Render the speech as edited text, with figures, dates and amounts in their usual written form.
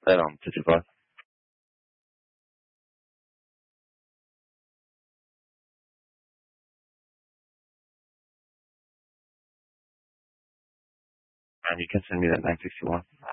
Right on, 55. And you can send me that 961.